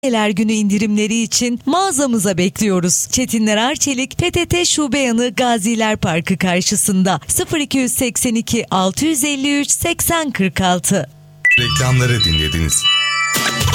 Anneler Günü indirimleri için mağazamıza bekliyoruz. Çetinler Arçelik PTT Şube Yanı Gaziler Parkı karşısında 0282 653 8046. Reklamları dinlediniz.